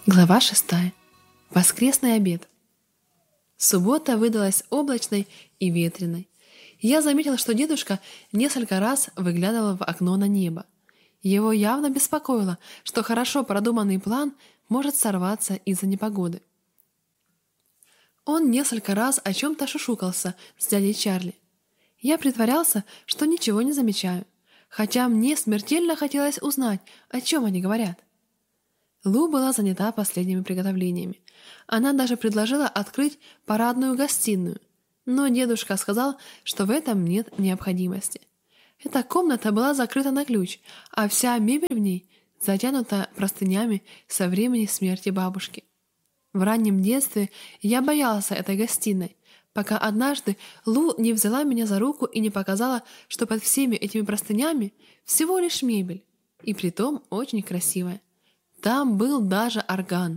Глава 6. Воскресный обед. Суббота выдалась облачной и ветреной. Я заметил, что дедушка несколько раз выглядывал в окно на небо. Его явно беспокоило, что хорошо продуманный план может сорваться из-за непогоды. Он несколько раз о чем-то шушукался с дядей Чарли. Я притворялся, что ничего не замечаю, хотя мне смертельно хотелось узнать, о чем они говорят. Лу была занята последними приготовлениями. Она даже предложила открыть парадную гостиную, но дедушка сказал, что в этом нет необходимости. Эта комната была закрыта на ключ, а вся мебель в ней затянута простынями со времени смерти бабушки. В раннем детстве я боялся этой гостиной, пока однажды Лу не взяла меня за руку и не показала, что под всеми этими простынями всего лишь мебель, и притом очень красивая. Там был даже орган.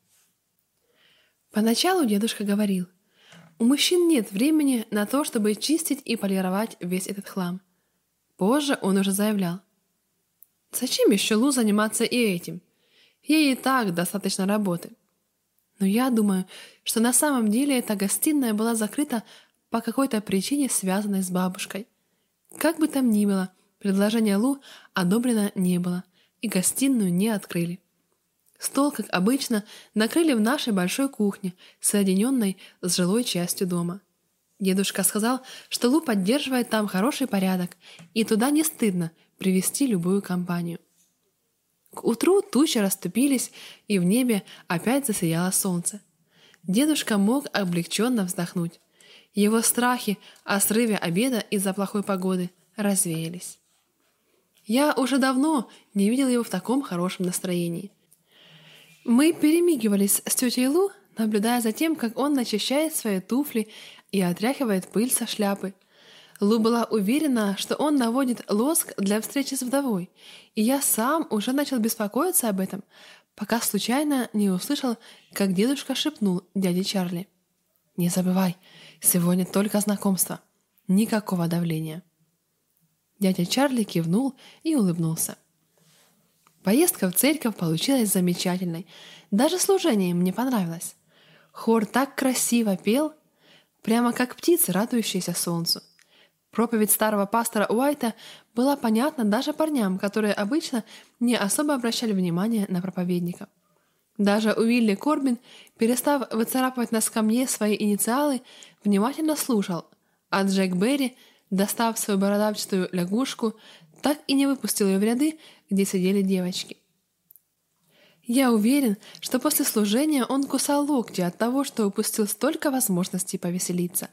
Поначалу дедушка говорил, у мужчин нет времени на то, чтобы чистить и полировать весь этот хлам. Позже он уже заявлял, зачем еще Лу заниматься и этим? Ей и так достаточно работы. Но я думаю, что на самом деле эта гостиная была закрыта по какой-то причине, связанной с бабушкой. Как бы там ни было, предложение Лу одобрено не было, и гостиную не открыли. Стол, как обычно, накрыли в нашей большой кухне, соединенной с жилой частью дома. Дедушка сказал, что Лу поддерживает там хороший порядок, и туда не стыдно привести любую компанию. К утру тучи расступились, и в небе опять засияло солнце. Дедушка мог облегченно вздохнуть. Его страхи о срыве обеда из-за плохой погоды развеялись. Я уже давно не видел его в таком хорошем настроении. Мы перемигивались с тетей Лу, наблюдая за тем, как он начищает свои туфли и отряхивает пыль со шляпы. Лу была уверена, что он наводит лоск для встречи с вдовой, и я сам уже начал беспокоиться об этом, пока случайно не услышал, как дедушка шепнул дяде Чарли. «Не забывай, сегодня только знакомство, никакого давления». Дядя Чарли кивнул и улыбнулся. Поездка в церковь получилась замечательной. Даже служение мне понравилось. Хор так красиво пел, прямо как птицы, радующиеся солнцу. Проповедь старого пастора Уайта была понятна даже парням, которые обычно не особо обращали внимание на проповедника. Даже Уилли Корбин, перестав выцарапывать на скамье свои инициалы, внимательно слушал, а Джек Берри, достав свою бородавчатую лягушку, так и не выпустил ее в ряды, где сидели девочки. Я уверен, что после служения он кусал локти от того, что упустил столько возможностей повеселиться.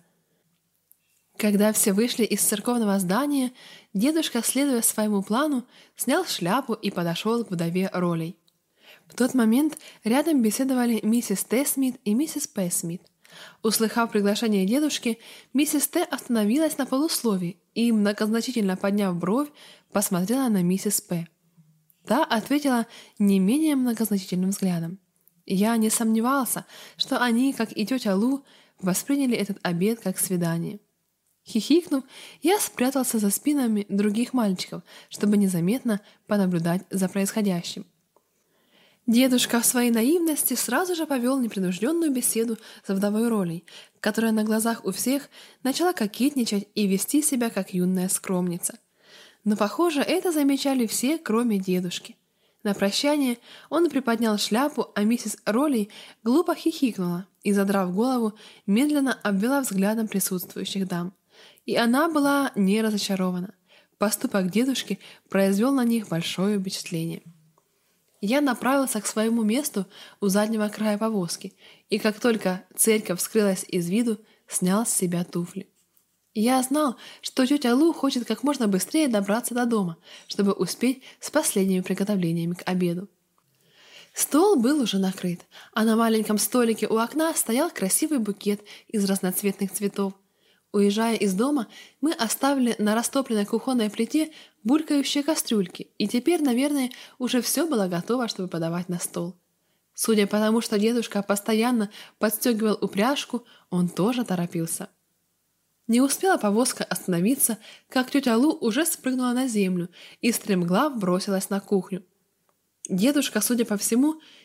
Когда все вышли из церковного здания, дедушка, следуя своему плану, снял шляпу и подошел к вдове Ролей. В тот момент рядом беседовали миссис Т. Смит и миссис П. Смит. Услыхав приглашение дедушки, миссис Т. остановилась на полусловии и, многозначительно подняв бровь, посмотрела на миссис П. Та ответила не менее многозначительным взглядом. Я не сомневался, что они, как и тетя Лу, восприняли этот обед как свидание. Хихикнув, я спрятался за спинами других мальчиков, чтобы незаметно понаблюдать за происходящим. Дедушка в своей наивности сразу же повел непринужденную беседу с вдовой Ролей, которая на глазах у всех начала кокетничать и вести себя как юная скромница. Но, похоже, это замечали все, кроме дедушки. На прощание он приподнял шляпу, а миссис Ролей глупо хихикнула и, задрав голову, медленно обвела взглядом присутствующих дам. И она была не разочарована. Поступок дедушки произвел на них большое впечатление. Я направился к своему месту у заднего края повозки, и как только церковь скрылась из виду, снял с себя туфли. Я знал, что тетя Лу хочет как можно быстрее добраться до дома, чтобы успеть с последними приготовлениями к обеду. Стол был уже накрыт, а на маленьком столике у окна стоял красивый букет из разноцветных цветов. Уезжая из дома, мы оставили на растопленной кухонной плите булькающие кастрюльки, и теперь, наверное, уже все было готово, чтобы подавать на стол. Судя по тому, что дедушка постоянно подстегивал упряжку, он тоже торопился. Не успела повозка остановиться, как тетя Лу уже спрыгнула на землю и стремглав бросилась на кухню. Дедушка, судя по всему,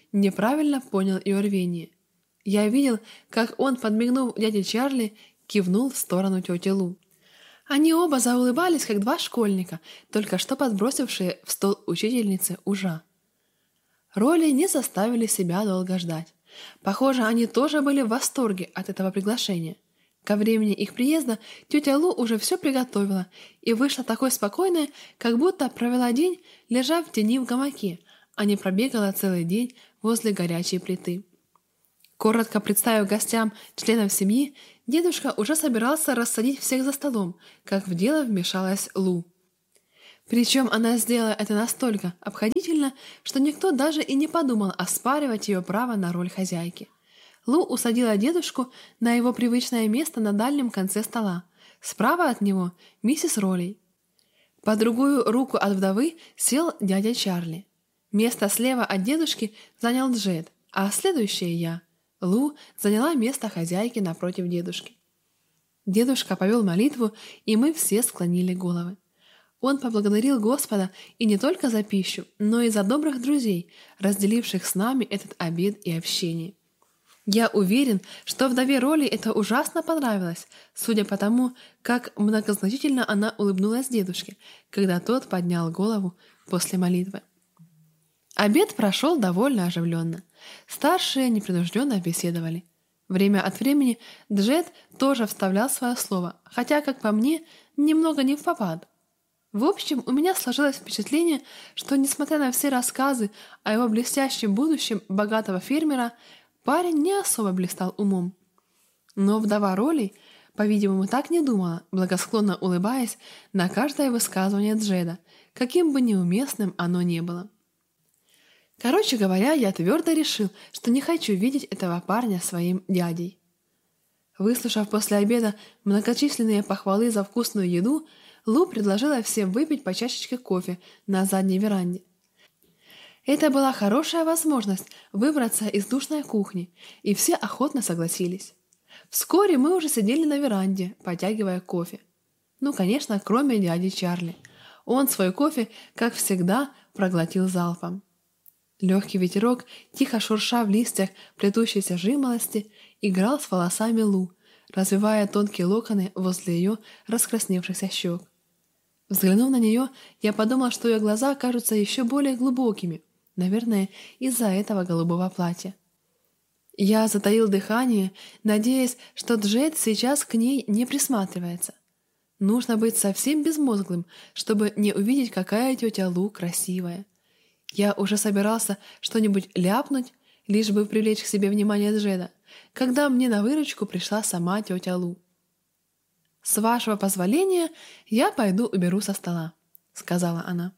неправильно понял ее рвение. Я видел, как он, подмигнув дяде Чарли, кивнул в сторону тети Лу. Они оба заулыбались, как два школьника, только что подбросившие в стол учительницы ужа. Роли не заставили себя долго ждать. Похоже, они тоже были в восторге от этого приглашения. Ко времени их приезда тетя Лу уже все приготовила и вышла такой спокойной, как будто провела день, лежа в тени в гамаке, а не пробегала целый день возле горячей плиты. Коротко представив гостям членов семьи, дедушка уже собирался рассадить всех за столом, как в дело вмешалась Лу. Причем она сделала это настолько обходительно, что никто даже и не подумал оспаривать ее право на роль хозяйки. Лу усадила дедушку на его привычное место на дальнем конце стола. Справа от него миссис Ролей. По другую руку от вдовы сел дядя Чарли. Место слева от дедушки занял Джет, а следующая я, Лу, заняла место хозяйки напротив дедушки. Дедушка повел молитву, и мы все склонили головы. Он поблагодарил Господа и не только за пищу, но и за добрых друзей, разделивших с нами этот обед и общение. Я уверен, что вдове Роли это ужасно понравилось, судя по тому, как многозначительно она улыбнулась дедушке, когда тот поднял голову после молитвы. Обед прошел довольно оживленно. Старшие непринужденно беседовали. Время от времени Джет тоже вставлял свое слово, хотя, как по мне, немного не впопад. В общем, у меня сложилось впечатление, что, несмотря на все рассказы о его блестящем будущем богатого фермера, парень не особо блистал умом. Но вдова Ролей, по-видимому, так не думала, благосклонно улыбаясь на каждое высказывание Джеда, каким бы неуместным оно ни было. Короче говоря, я твердо решил, что не хочу видеть этого парня своим дядей. Выслушав после обеда многочисленные похвалы за вкусную еду, Лу предложила всем выпить по чашечке кофе на задней веранде. Это была хорошая возможность выбраться из душной кухни, и все охотно согласились. Вскоре мы уже сидели на веранде, потягивая кофе. Ну, конечно, кроме дяди Чарли. Он свой кофе, как всегда, проглотил залпом. Легкий ветерок, тихо шурша в листьях плетущейся жимолости, играл с волосами Лу, развивая тонкие локоны возле ее раскрасневшихся щек. Взглянув на нее, я подумал, что ее глаза кажутся еще более глубокими, наверное, из-за этого голубого платья. Я затаил дыхание, надеясь, что Джет сейчас к ней не присматривается. Нужно быть совсем безмозглым, чтобы не увидеть, какая тетя Лу красивая. Я уже собирался что-нибудь ляпнуть, лишь бы привлечь к себе внимание Джеда, когда мне на выручку пришла сама тетя Лу. «С вашего позволения я пойду уберу со стола», — сказала она.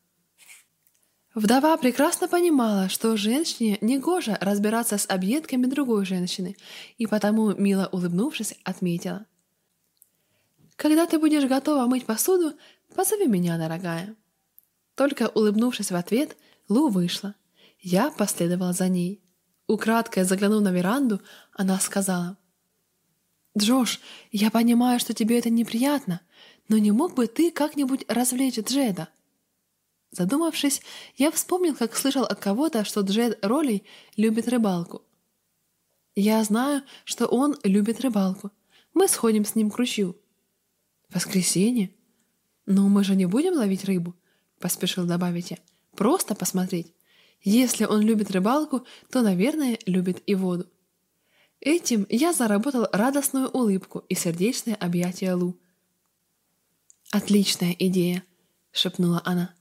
Вдова прекрасно понимала, что женщине негоже разбираться с объедками другой женщины, и потому, мило улыбнувшись, отметила: «Когда ты будешь готова мыть посуду, позови меня, дорогая». Только улыбнувшись в ответ, Лу вышла. Я последовала за ней. Украдкой заглянув на веранду, она сказала: «Джош, я понимаю, что тебе это неприятно, но не мог бы ты как-нибудь развлечь Джеда?» Задумавшись, я вспомнил, как слышал от кого-то, что Джед Ролей любит рыбалку. «Я знаю, что он любит рыбалку. Мы сходим с ним к ручью». «В воскресенье? Но мы же не будем ловить рыбу», — поспешил добавить я. «Просто посмотреть. Если он любит рыбалку, то, наверное, любит и воду». Этим я заработал радостную улыбку и сердечное объятие Лу. «Отличная идея», — шепнула она.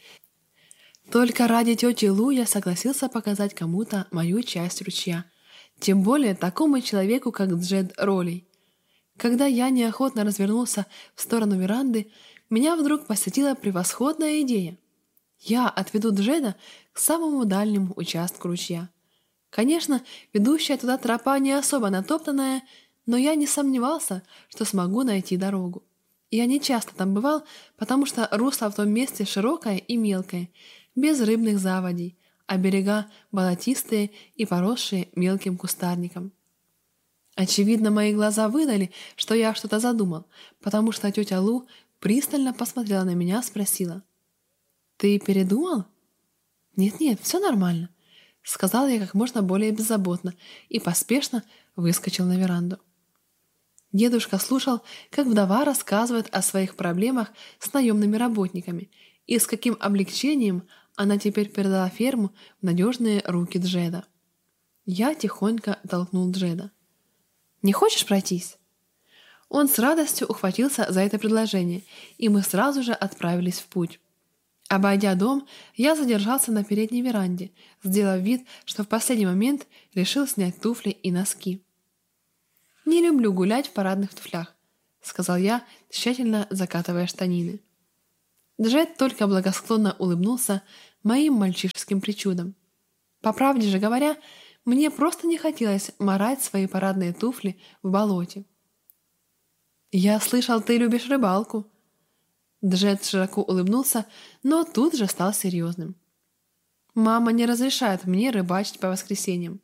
Только ради тети Лу я согласился показать кому-то мою часть ручья, тем более такому человеку, как Джед Ролей. Когда я неохотно развернулся в сторону веранды, меня вдруг посетила превосходная идея. Я отведу Джеда к самому дальнему участку ручья. Конечно, ведущая туда тропа не особо натоптанная, но я не сомневался, что смогу найти дорогу. Я не часто там бывал, потому что русло в том месте широкое и мелкое, без рыбных заводей, а берега болотистые и поросшие мелким кустарником. Очевидно, мои глаза выдали, что я что-то задумал, потому что тетя Лу пристально посмотрела на меня, спросила: «Ты передумал?» «Нет-нет, все нормально. сказал я как можно более беззаботно и поспешно выскочил на веранду. Дедушка слушал, как вдова рассказывает о своих проблемах с наемными работниками и с каким облегчением она теперь передала ферму в надежные руки Джеда. Я тихонько толкнул Джеда. «Не хочешь пройтись?» Он с радостью ухватился за это предложение, и мы сразу же отправились в путь. Обойдя дом, я задержался на передней веранде, сделав вид, что в последний момент решил снять туфли и носки. «Не люблю гулять в парадных туфлях», — сказал я, тщательно закатывая штанины. Джет только благосклонно улыбнулся моим мальчишеским причудам. По правде же говоря, мне просто не хотелось марать свои парадные туфли в болоте. «Я слышал, ты любишь рыбалку». Джет широко улыбнулся, но тут же стал серьезным. «Мама не разрешает мне рыбачить по воскресеньям».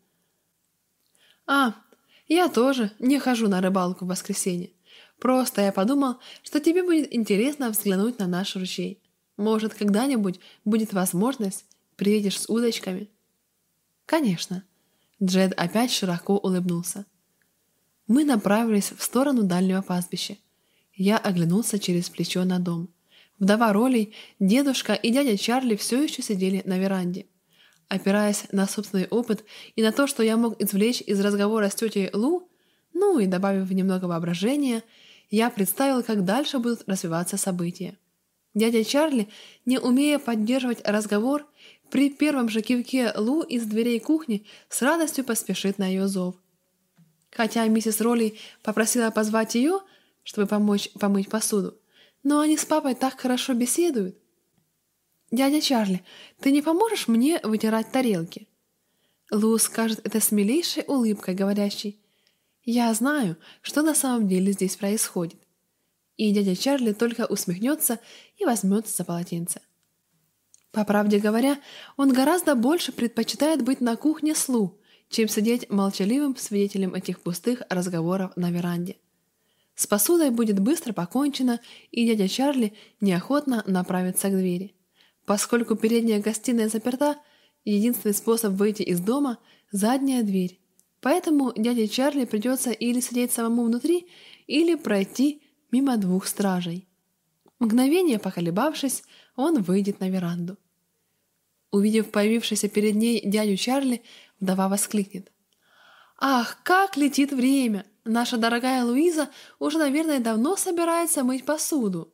Я тоже не хожу на рыбалку в воскресенье. Просто я подумал, что тебе будет интересно взглянуть на наш ручей. Может, когда-нибудь будет возможность, приедешь с удочками?» «Конечно». Джет опять широко улыбнулся. Мы направились в сторону дальнего пастбища. Я оглянулся через плечо на дом. Вдова Ролей, дедушка и дядя Чарли все еще сидели на веранде. Опираясь на собственный опыт и на то, что я мог извлечь из разговора с тетей Лу, ну и добавив немного воображения, я представил, как дальше будут развиваться события. Дядя Чарли, не умея поддерживать разговор, при первом же кивке Лу из дверей кухни с радостью поспешит на ее зов. Хотя миссис Ролли попросила позвать ее, чтобы помочь помыть посуду, но они с папой так хорошо беседуют. «Дядя Чарли, ты не поможешь мне вытирать тарелки?» Лу скажет это с милейшей улыбкой, говорящей: «Я знаю, что на самом деле здесь происходит». И дядя Чарли только усмехнется и возьмется за полотенце. По правде говоря, он гораздо больше предпочитает быть на кухне с Лу, чем сидеть молчаливым свидетелем этих пустых разговоров на веранде. С посудой будет быстро покончено, и дядя Чарли неохотно направится к двери. Поскольку передняя гостиная заперта, единственный способ выйти из дома – задняя дверь. Поэтому дяде Чарли придется или сидеть самому внутри, или пройти мимо двух стражей. Мгновение поколебавшись, он выйдет на веранду. Увидев появившийся перед ней дядю Чарли, вдова воскликнет: «Ах, как летит время! Наша дорогая Луиза уже, наверное, давно собирается мыть посуду».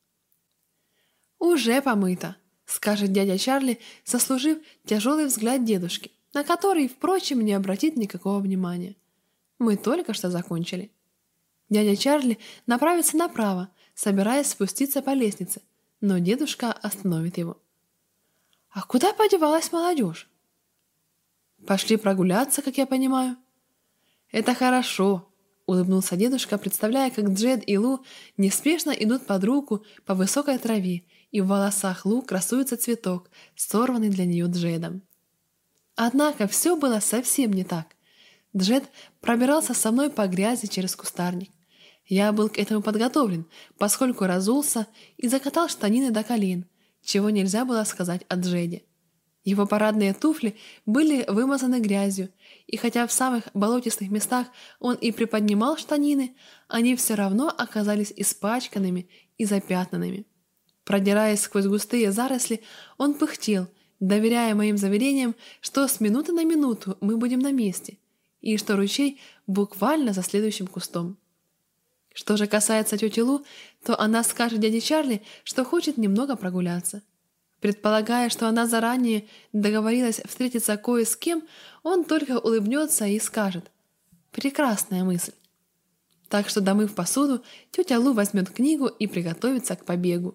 «Уже помыто», — скажет дядя Чарли, заслужив тяжелый взгляд дедушки, на который, впрочем, не обратит никакого внимания. «Мы только что закончили». Дядя Чарли направится направо, собираясь спуститься по лестнице, но дедушка остановит его. «А куда подевалась молодежь?» «Пошли прогуляться, как я понимаю». «Это хорошо», — улыбнулся дедушка, представляя, как Джед и Лу неспешно идут под руку по высокой траве, и в волосах Лу красуется цветок, сорванный для нее Джедом. Однако все было совсем не так. Джед пробирался со мной по грязи через кустарник. Я был к этому подготовлен, поскольку разулся и закатал штанины до колен, чего нельзя было сказать о Джеде. Его парадные туфли были вымазаны грязью, и хотя в самых болотистых местах он и приподнимал штанины, они все равно оказались испачканными и запятнанными. Продираясь сквозь густые заросли, он пыхтел, доверяя моим заверениям, что с минуты на минуту мы будем на месте, и что ручей буквально за следующим кустом. Что же касается тети Лу, то она скажет дяде Чарли, что хочет немного прогуляться. Предполагая, что она заранее договорилась встретиться кое с кем, он только улыбнется и скажет: «Прекрасная мысль». Так что, домыв посуду, тетя Лу возьмет книгу и приготовится к побегу.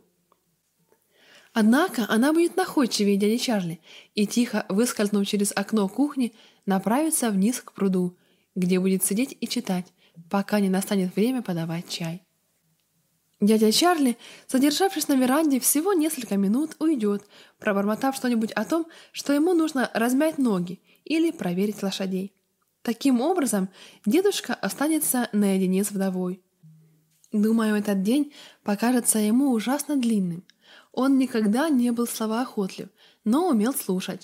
Однако она будет находчивее дяди Чарли и, тихо выскользнув через окно кухни, направится вниз к пруду, где будет сидеть и читать, пока не настанет время подавать чай. Дядя Чарли, задержавшись на веранде всего несколько минут, уйдет, пробормотав что-нибудь о том, что ему нужно размять ноги или проверить лошадей. Таким образом, дедушка останется наедине с вдовой. Думаю, этот день покажется ему ужасно длинным. Он никогда не был словоохотлив, но умел слушать,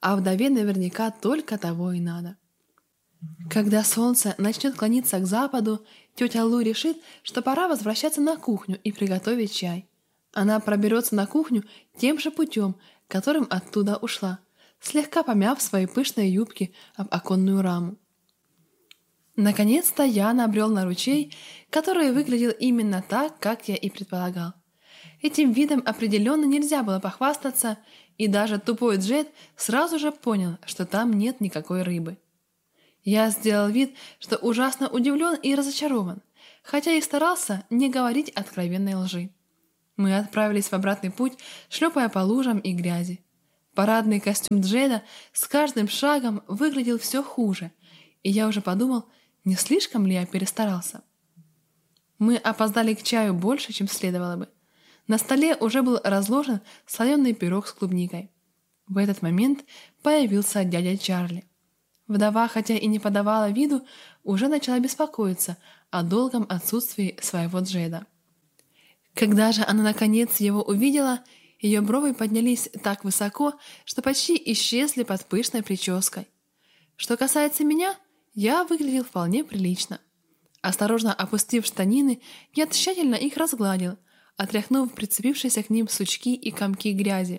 а вдове наверняка только того и надо. Когда солнце начнет клониться к западу, тетя Лу решит, что пора возвращаться на кухню и приготовить чай. Она проберется на кухню тем же путем, которым оттуда ушла, слегка помяв свои пышные юбки об оконную раму. Наконец-то я набрел на ручей, который выглядел именно так, как я и предполагал. Этим видом определенно нельзя было похвастаться, и даже тупой Джет сразу же понял, что там нет никакой рыбы. Я сделал вид, что ужасно удивлен и разочарован, хотя и старался не говорить откровенной лжи. Мы отправились в обратный путь, шлепая по лужам и грязи. Парадный костюм Джеда с каждым шагом выглядел все хуже, и я уже подумал, не слишком ли я перестарался. Мы опоздали к чаю больше, чем следовало бы. На столе уже был разложен слоеный пирог с клубникой. В этот момент появился дядя Чарли. Вдова, хотя и не подавала виду, уже начала беспокоиться о долгом отсутствии своего Джеда. Когда же она наконец его увидела, ее брови поднялись так высоко, что почти исчезли под пышной прической. Что касается меня, я выглядел вполне прилично. Осторожно опустив штанины, я тщательно их разгладил, отряхнув прицепившиеся к ним сучки и комки грязи.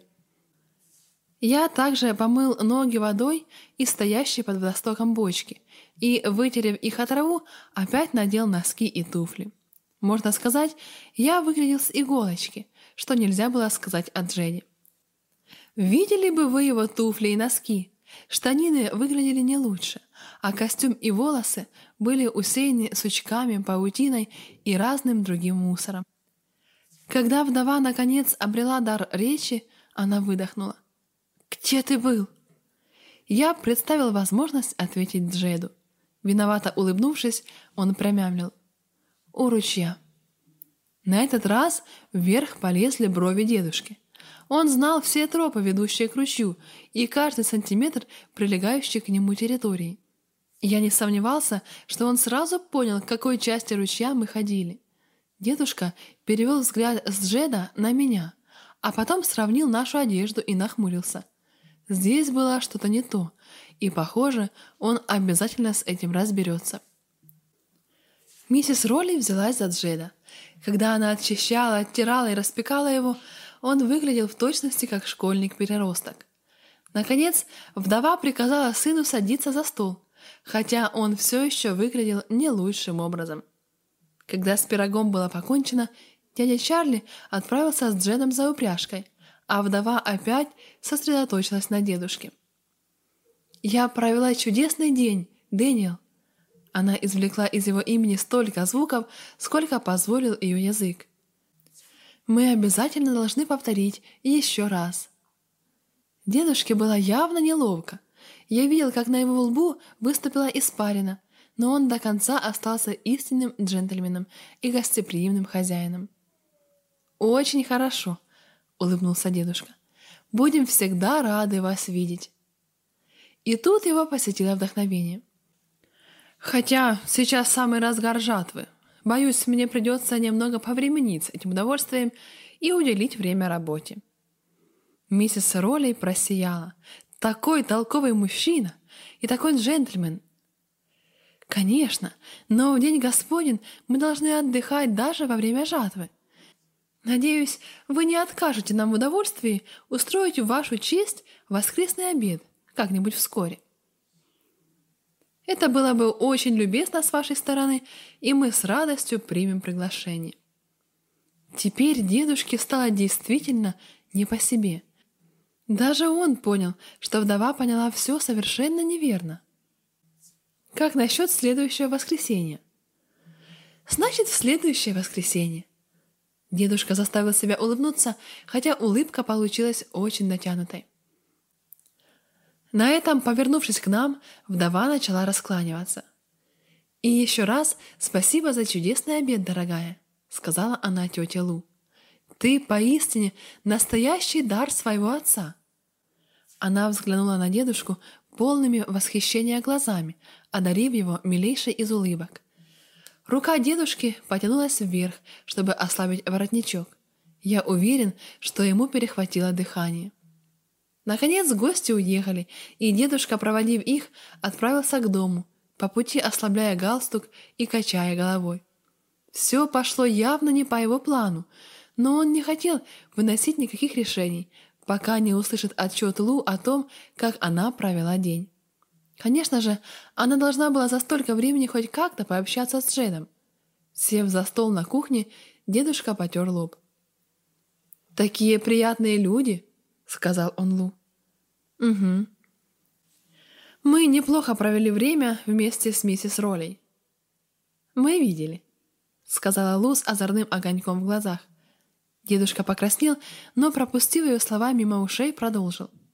Я также помыл ноги водой из стоящей под водостоком бочки и, вытерев их от траву, опять надел носки и туфли. Можно сказать, я выглядел с иголочки, что нельзя было сказать о Джеде. Видели бы вы его туфли и носки? Штанины выглядели не лучше, а костюм и волосы были усеяны сучками, паутиной и разным другим мусором. Когда вдова наконец обрела дар речи, она выдохнула. «Где ты был?» Я представил возможность ответить Джеду. Виновато улыбнувшись, он промямлил. «У ручья». На этот раз вверх полезли брови дедушки. Он знал все тропы, ведущие к ручью, и каждый сантиметр, прилегающий к нему территории. Я не сомневался, что он сразу понял, к какой части ручья мы ходили. Дедушка перевел взгляд с Джеда на меня, а потом сравнил нашу одежду и нахмурился. Здесь было что-то не то, и, похоже, он обязательно с этим разберется. Миссис Ролли взялась за Джеда. Когда она очищала, оттирала и распекала его, он выглядел в точности как школьник-переросток. Наконец, вдова приказала сыну садиться за стол, хотя он все еще выглядел не лучшим образом. Когда с пирогом было покончено, дядя Чарли отправился с Джедом за упряжкой, а вдова опять сосредоточилась на дедушке. «Я провела чудесный день, Дэниел!» Она извлекла из его имени столько звуков, сколько позволил ее язык. «Мы обязательно должны повторить еще раз». Дедушке было явно неловко. Я видел, как на его лбу выступила испарина, но он до конца остался истинным джентльменом и гостеприимным хозяином. «Очень хорошо», — улыбнулся дедушка. «Будем всегда рады вас видеть». И тут его посетило вдохновение. «Хотя сейчас самый разгар жатвы. Боюсь, мне придется немного повременить с этим удовольствием и уделить время работе». Миссис Ролли просияла. «Такой толковый мужчина и такой джентльмен!» «Конечно, но в День Господень мы должны отдыхать даже во время жатвы. Надеюсь, вы не откажете нам в удовольствии устроить в вашу честь воскресный обед как-нибудь вскоре. Это было бы очень любезно с вашей стороны, и мы с радостью примем приглашение». Теперь дедушке стало действительно не по себе. Даже он понял, что вдова поняла все совершенно неверно. «Как насчет следующего воскресенья?» «Значит, в следующее воскресенье». Дедушка заставил себя улыбнуться, хотя улыбка получилась очень натянутой. На этом, повернувшись к нам, вдова начала раскланиваться. «И еще раз спасибо за чудесный обед, дорогая», — сказала она тете Лу. «Ты поистине настоящий дар своего отца». Она взглянула на дедушку полными восхищения глазами, одарив его милейшей из улыбок. Рука дедушки потянулась вверх, чтобы ослабить воротничок. Я уверен, что ему перехватило дыхание. Наконец гости уехали, и дедушка, проводив их, отправился к дому, по пути ослабляя галстук и качая головой. Все пошло явно не по его плану, но он не хотел выносить никаких решений, пока не услышит отчет Лу о том, как она провела день. Конечно же, она должна была за столько времени хоть как-то пообщаться с Джейдом. Сев за стол на кухне, дедушка потер лоб. «Такие приятные люди», — сказал он Лу. «Угу. Мы неплохо провели время вместе с миссис Ролей». «Мы видели», — сказала Лу с озорным огоньком в глазах. Дедушка покраснел, но, пропустив ее слова мимо ушей, продолжил.